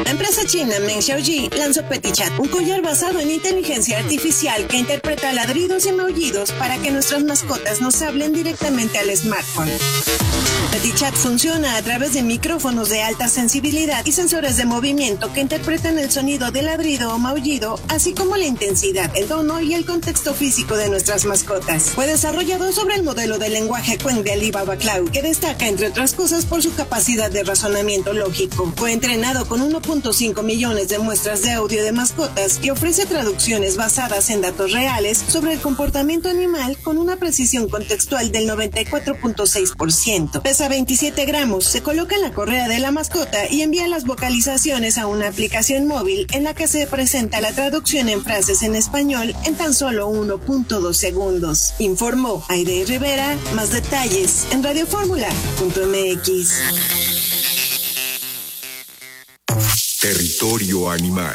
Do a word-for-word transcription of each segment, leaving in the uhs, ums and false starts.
La empresa china Meng Xiaoji lanzó PetiChat, un collar basado en inteligencia artificial que interpreta ladridos y maullidos para que nuestras mascotas nos hablen directamente al smartphone. PetiChat funciona a través de micrófonos de alta sensibilidad y sensores de movimiento que interpretan el sonido de ladrido o maullido, así como la intensidad, el tono y el contexto físico de nuestras mascotas. Fue desarrollado sobre el modelo de lenguaje Qwen de Alibaba Cloud, que destaca, entre otras cosas, por su capacidad de razonamiento lógico. Fue entrenado con uno punto cinco millones de muestras de audio de mascotas y ofrece traducciones basadas en datos reales sobre el comportamiento animal con una precisión contextual del noventa y cuatro punto seis por ciento. Pesa veintisiete gramos, se coloca en la correa de la mascota y envía las vocalizaciones a una aplicación móvil en la que se presenta la traducción en frases en español en tan solo uno punto dos segundos. Informó Aide Rivera. Más detalles en radio fórmula punto m x. Territorio animal.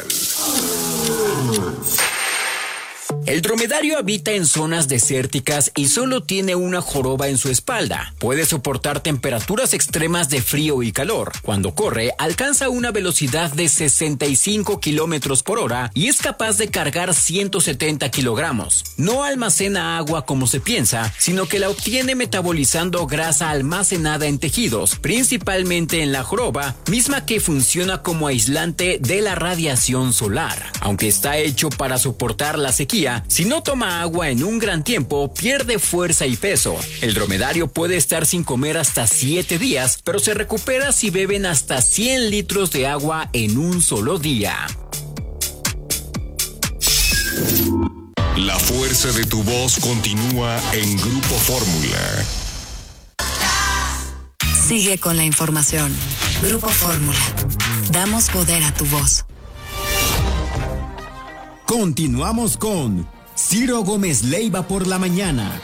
El dromedario habita en zonas desérticas y solo tiene una joroba en su espalda. Puede soportar temperaturas extremas de frío y calor. Cuando corre, alcanza una velocidad de sesenta y cinco kilómetros por hora y es capaz de cargar ciento setenta kilogramos. No almacena agua como se piensa, sino que la obtiene metabolizando grasa almacenada en tejidos, principalmente en la joroba, misma que funciona como aislante de la radiación solar. Aunque está hecho para soportar la sequía, si no toma agua en un gran tiempo, pierde fuerza y peso. El dromedario puede estar sin comer hasta siete días, pero se recupera si beben hasta cien litros de agua en un solo día. La fuerza de tu voz continúa en Grupo Fórmula. Sigue con la información. Grupo Fórmula. Damos poder a tu voz. Continuamos con Ciro Gómez Leiva por la mañana.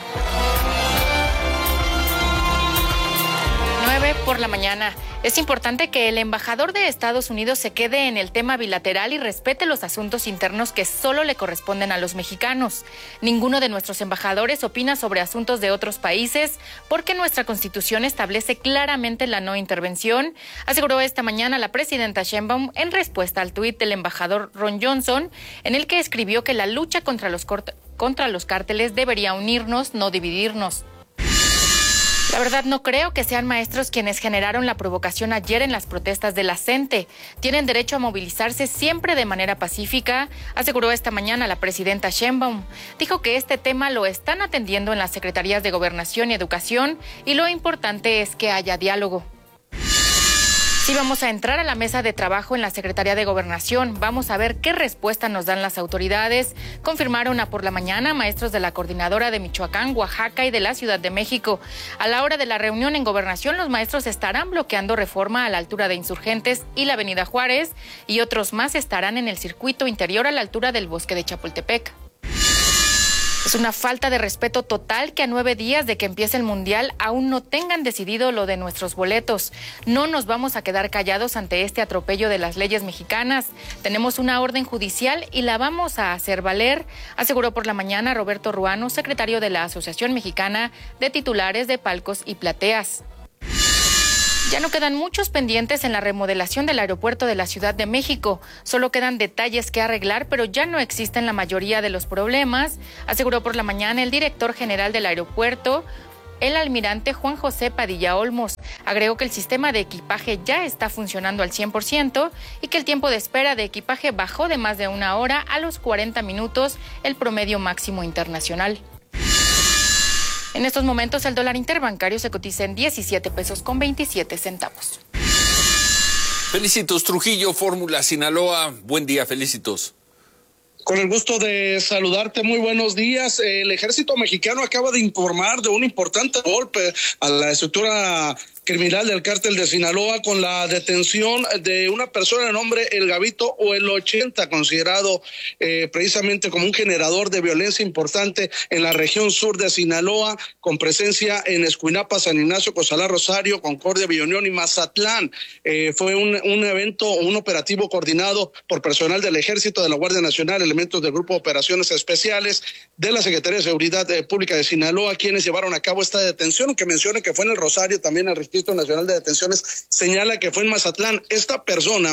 nueve por la mañana. Es importante que el embajador de Estados Unidos se quede en el tema bilateral y respete los asuntos internos que solo le corresponden a los mexicanos. Ninguno de nuestros embajadores opina sobre asuntos de otros países porque nuestra Constitución establece claramente la no intervención, aseguró esta mañana la presidenta Sheinbaum en respuesta al tuit del embajador Ron Johnson, en el que escribió que la lucha contra los, cort- contra los cárteles debería unirnos, no dividirnos. La verdad, no creo que sean maestros quienes generaron la provocación ayer en las protestas de la CENTE. Tienen derecho a movilizarse siempre de manera pacífica, aseguró esta mañana la presidenta Sheinbaum. Dijo que este tema lo están atendiendo en las Secretarías de Gobernación y Educación y lo importante es que haya diálogo. Sí, vamos a entrar a la mesa de trabajo en la Secretaría de Gobernación. Vamos a ver qué respuesta nos dan las autoridades. Confirmaron a por la mañana maestros de la coordinadora de Michoacán, Oaxaca y de la Ciudad de México. A la hora de la reunión en Gobernación, los maestros estarán bloqueando Reforma a la altura de Insurgentes y la Avenida Juárez, y otros más estarán en el circuito interior a la altura del Bosque de Chapultepec. Es una falta de respeto total que a nueve días de que empiece el Mundial aún no tengan decidido lo de nuestros boletos. No nos vamos a quedar callados ante este atropello de las leyes mexicanas. Tenemos una orden judicial y la vamos a hacer valer, aseguró por la mañana Roberto Ruano, secretario de la Asociación Mexicana de Titulares de Palcos y Plateas. Ya no quedan muchos pendientes en la remodelación del aeropuerto de la Ciudad de México. Solo quedan detalles que arreglar, pero ya no existen la mayoría de los problemas, aseguró por la mañana el director general del aeropuerto, el almirante Juan José Padilla Olmos. Agregó que el sistema de equipaje ya está funcionando al cien por ciento y que el tiempo de espera de equipaje bajó de más de una hora a los cuarenta minutos, el promedio máximo internacional. En estos momentos el dólar interbancario se cotiza en diecisiete pesos con veintisiete centavos. Felicitos Trujillo, Fórmula Sinaloa. Buen día, felicitos. Con el gusto de saludarte, muy buenos días. El ejército mexicano acaba de informar de un importante golpe a la estructura criminal del cártel de Sinaloa con la detención de una persona de nombre El Gavito o El ochenta, considerado eh, precisamente como un generador de violencia importante en la región sur de Sinaloa, con presencia en Escuinapa, San Ignacio, Cozalá, Rosario, Concordia, Villaunión y Mazatlán. Eh, fue un, un evento, un operativo coordinado por personal del Ejército, de la Guardia Nacional, elementos del Grupo de Operaciones Especiales de la Secretaría de Seguridad eh, Pública de Sinaloa, quienes llevaron a cabo esta detención, que menciona que fue en el Rosario, también el Registro Nacional de Detenciones señala que fue en Mazatlán. Esta persona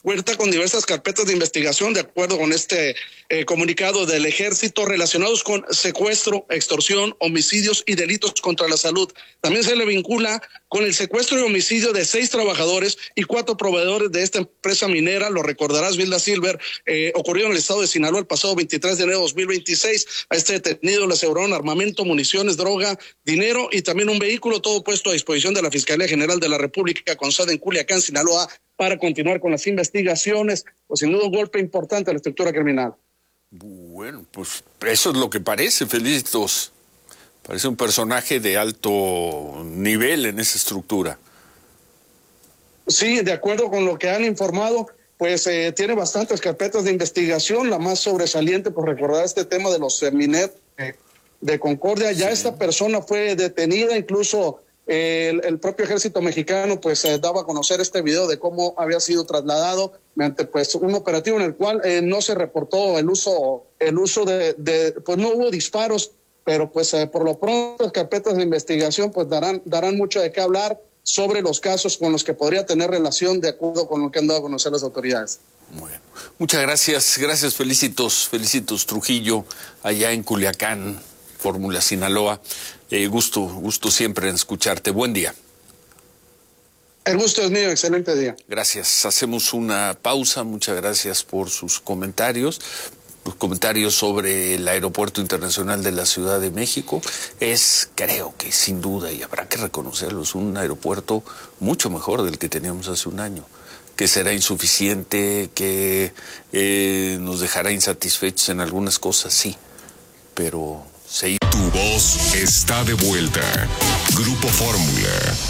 cuenta con diversas carpetas de investigación, de acuerdo con este eh, comunicado del Ejército, relacionados con secuestro, extorsión, homicidios y delitos contra la salud. También se le vincula con el secuestro y homicidio de seis trabajadores y cuatro proveedores de esta empresa minera. Lo recordarás, Vilda Silver, eh, ocurrió en el estado de Sinaloa el pasado veintitrés de enero de dos mil veintiséis. A este detenido le aseguraron armamento, municiones, droga, dinero y también un vehículo, todo puesto a disposición de la Fiscalía General de la República con sede en Culiacán, Sinaloa, para continuar con las investigaciones. Pues sin duda un golpe importante a la estructura criminal. Bueno, pues eso es lo que parece, Felicitos. Parece un personaje de alto nivel en esa estructura. Sí, de acuerdo con lo que han informado, pues eh, tiene bastantes carpetas de investigación. La más sobresaliente, por recordar este tema de los eh, Minet eh, de Concordia. Ya sí. Esta persona fue detenida, incluso eh, el, el propio ejército mexicano pues eh, daba a conocer este video de cómo había sido trasladado mediante pues un operativo en el cual eh, no se reportó el uso, el uso de, de pues no hubo disparos, pero pues eh, por lo pronto las carpetas de investigación pues darán, darán mucho de qué hablar sobre los casos con los que podría tener relación, de acuerdo con lo que han dado a conocer las autoridades. Bueno, muchas gracias, gracias Felicitos, Felicitos Trujillo, allá en Culiacán, Fórmula Sinaloa. Eh, gusto, gusto siempre en escucharte. Buen día. El gusto es mío, excelente día. Gracias, hacemos una pausa, muchas gracias por sus comentarios. Los comentarios sobre el Aeropuerto Internacional de la Ciudad de México es, creo que sin duda, y habrá que reconocerlo, es un aeropuerto mucho mejor del que teníamos hace un año, que será insuficiente, que eh, nos dejará insatisfechos en algunas cosas, sí, pero se... Tu voz está de vuelta. Grupo Fórmula.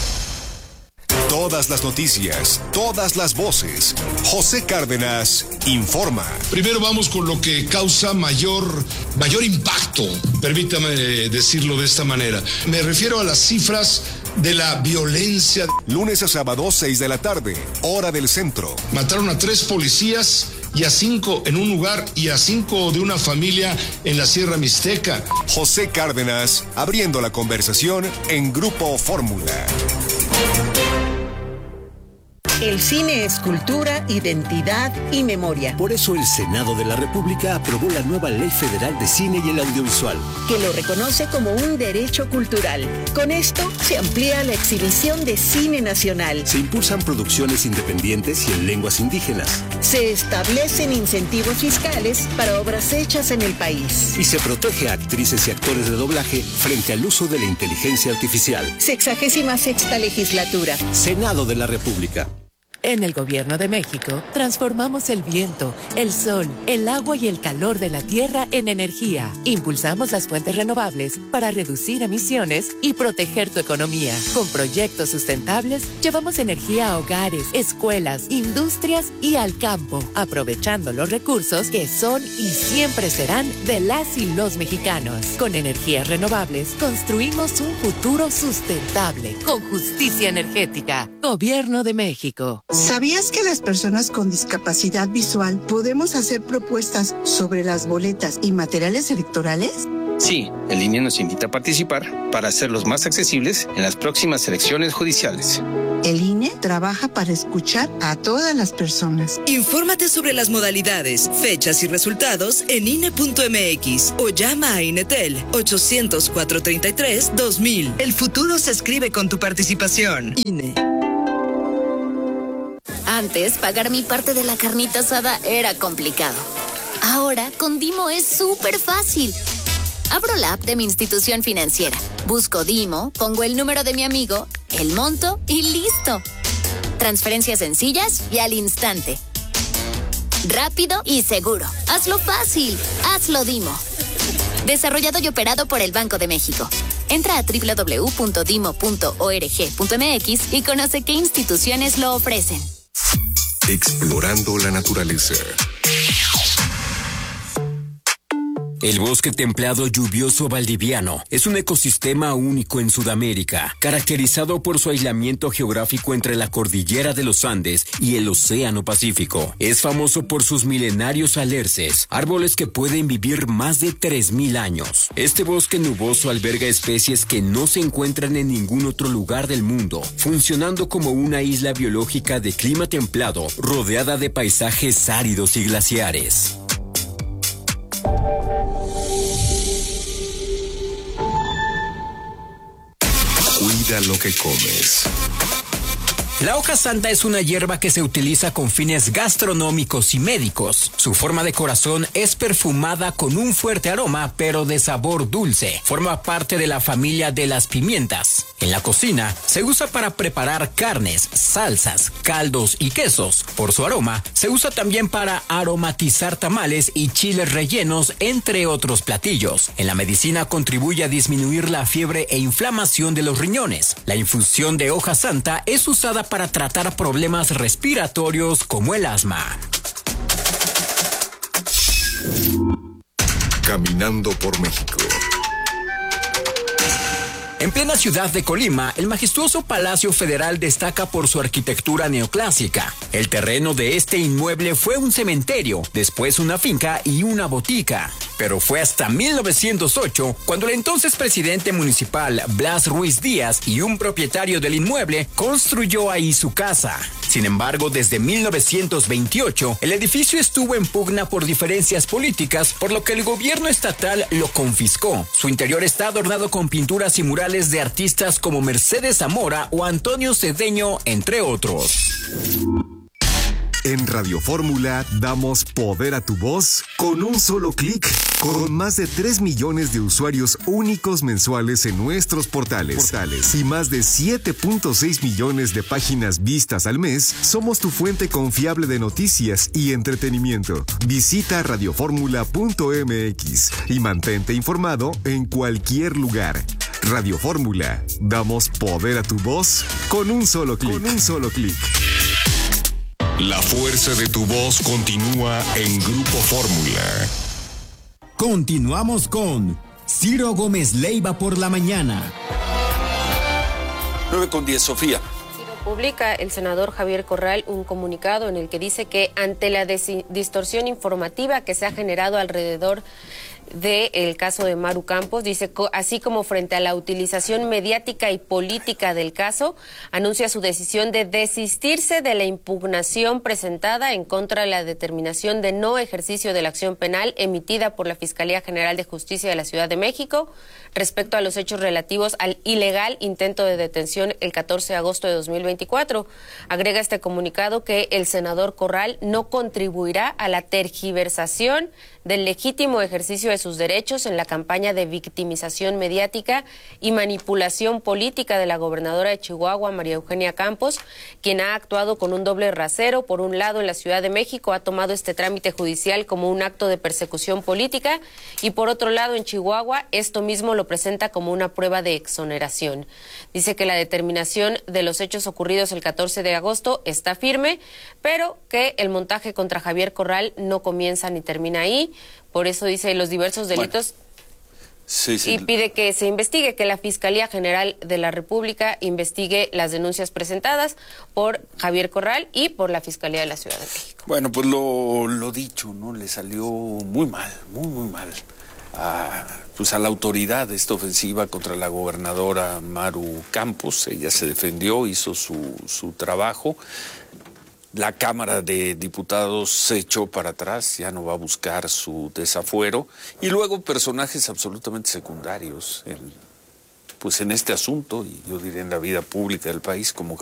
Todas las noticias, todas las voces. José Cárdenas informa. Primero vamos con lo que causa mayor, mayor impacto, permítame decirlo de esta manera. Me refiero a las cifras de la violencia. Lunes a sábado, seis de la tarde, hora del centro. Mataron a tres policías y a cinco en un lugar y a cinco de una familia en la Sierra Mixteca. José Cárdenas, abriendo la conversación en Grupo Fórmula. El cine es cultura, identidad y memoria. Por eso el Senado de la República aprobó la nueva Ley Federal de Cine y el Audiovisual, que lo reconoce como un derecho cultural. Con esto se amplía la exhibición de cine nacional. Se impulsan producciones independientes y en lenguas indígenas. Se establecen incentivos fiscales para obras hechas en el país. Y se protege a actrices y actores de doblaje frente al uso de la inteligencia artificial. Sexagésima sexta legislatura. Senado de la República. En el Gobierno de México, transformamos el viento, el sol, el agua y el calor de la tierra en energía. Impulsamos las fuentes renovables para reducir emisiones y proteger tu economía. Con proyectos sustentables, llevamos energía a hogares, escuelas, industrias y al campo, aprovechando los recursos que son y siempre serán de las y los mexicanos. Con energías renovables, construimos un futuro sustentable, con justicia energética. Gobierno de México. ¿Sabías que las personas con discapacidad visual podemos hacer propuestas sobre las boletas y materiales electorales? Sí, el I N E nos invita a participar para hacerlos más accesibles en las próximas elecciones judiciales. El I N E trabaja para escuchar a todas las personas. Infórmate sobre las modalidades, fechas y resultados en I N E punto M X o llama a INETEL ochocientos, cuatrocientos treinta y tres, dos mil. El futuro se escribe con tu participación. I N E. Antes, pagar mi parte de la carnita asada era complicado. Ahora, con Dimo es súper fácil. Abro la app de mi institución financiera, busco Dimo, pongo el número de mi amigo, el monto y listo. Transferencias sencillas y al instante. Rápido y seguro. Hazlo fácil. Hazlo Dimo. Desarrollado y operado por el Banco de México. Entra a doble u doble u doble u punto dimo punto org punto m x y conoce qué instituciones lo ofrecen. Explorando la naturaleza. El bosque templado lluvioso valdiviano es un ecosistema único en Sudamérica, caracterizado por su aislamiento geográfico entre la cordillera de los Andes y el Océano Pacífico. Es famoso por sus milenarios alerces, árboles que pueden vivir más de tres mil años. Este bosque nuboso alberga especies que no se encuentran en ningún otro lugar del mundo, funcionando como una isla biológica de clima templado, rodeada de paisajes áridos y glaciares. Cuida lo que comes. La hoja santa es una hierba que se utiliza con fines gastronómicos y médicos. Su forma de corazón es perfumada con un fuerte aroma, pero de sabor dulce. Forma parte de la familia de las pimientas. En la cocina se usa para preparar carnes, salsas, caldos y quesos. Por su aroma, se usa también para aromatizar tamales y chiles rellenos, entre otros platillos. En la medicina contribuye a disminuir la fiebre e inflamación de los riñones. La infusión de hoja santa es usada para tratar problemas respiratorios como el asma. Caminando por México. En plena ciudad de Colima, el majestuoso Palacio Federal destaca por su arquitectura neoclásica. El terreno de este inmueble fue un cementerio, después una finca y una botica. Pero fue hasta mil novecientos ocho cuando el entonces presidente municipal Blas Ruiz Díaz y un propietario del inmueble construyó ahí su casa. Sin embargo, desde mil novecientos veintiocho, el edificio estuvo en pugna por diferencias políticas, por lo que el gobierno estatal lo confiscó. Su interior está adornado con pinturas y murales de artistas como Mercedes Zamora o Antonio Cedeño, entre otros. En Radio Fórmula damos poder a tu voz con un solo clic. Con más de tres millones de usuarios únicos mensuales en nuestros portales, portales y más de siete punto seis millones de páginas vistas al mes, somos tu fuente confiable de noticias y entretenimiento. Visita radioformula punto m x y mantente informado en cualquier lugar. Radio Fórmula, damos poder a tu voz con un solo clic. Con un solo clic. La fuerza de tu voz continúa en Grupo Fórmula. Continuamos con Ciro Gómez Leiva por la mañana. nueve con diez, Sofía. Publica el senador Javier Corral un comunicado en el que dice que ante la distorsión informativa que se ha generado alrededor del caso de Maru Campos, dice, así como frente a la utilización mediática y política del caso, anuncia su decisión de desistirse de la impugnación presentada en contra de la determinación de no ejercicio de la acción penal emitida por la Fiscalía General de Justicia de la Ciudad de México respecto a los hechos relativos al ilegal intento de detención el catorce de agosto de dos mil veinticuatro. Agrega este comunicado que el senador Corral no contribuirá a la tergiversación del legítimo ejercicio de sus derechos en la campaña de victimización mediática y manipulación política de la gobernadora de Chihuahua, María Eugenia Campos, quien ha actuado con un doble rasero. Por un lado, en la Ciudad de México ha tomado este trámite judicial como un acto de persecución política y por otro lado, en Chihuahua, esto mismo lo presenta como una prueba de exoneración. Dice que la determinación de los hechos ocurridos el catorce de agosto está firme, pero que el montaje contra Javier Corral no comienza ni termina ahí. Por eso dice los diversos delitos bueno, sí, sí. y pide que se investigue, que la Fiscalía General de la República investigue las denuncias presentadas por Javier Corral y por la Fiscalía de la Ciudad de México. Bueno, pues lo, lo dicho, ¿no? Le salió muy mal, muy, muy mal a, pues a la autoridad esta ofensiva contra la gobernadora Maru Campos. Ella se defendió, hizo su, su trabajo. La Cámara de Diputados se echó para atrás, ya no va a buscar su desafuero. Y luego personajes absolutamente secundarios en, pues en este asunto, y yo diría en la vida pública del país, como